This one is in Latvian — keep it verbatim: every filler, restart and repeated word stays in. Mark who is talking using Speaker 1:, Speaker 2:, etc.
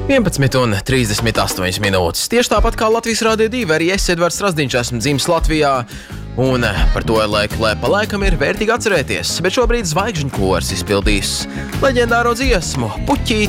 Speaker 1: vienpadsmit un trīsdesmit astoņas minūtes. Tieši tāpat kā Latvijas Rādio divi, arī es, Edvards Strasdiņš, esmu dzimis Latvijā, un par to laiku pa laikam ir vērtīgi atcerēties. Bet šobrīd Zvaigžņu kors izpildīs leģendāro dziesmu Puķī